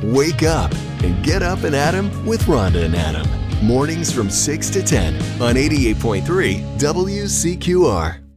Wake up and get up and at 'em with Rhonda and Adam. Mornings from 6 to 10 on 88.3 WCQR.